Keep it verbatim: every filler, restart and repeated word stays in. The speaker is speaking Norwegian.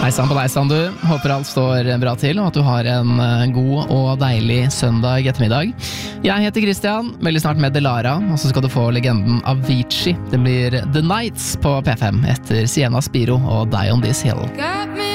Hei sann på deg, sann du. Håper alt står bra til, og at du har en god og deilig søndag ettermiddag. Jeg heter Christian, veldig snart med Delara, og så skal du få legenden Avicii. Det blir The Nights på P fem etter Sienna Spiro og Die on This Hill.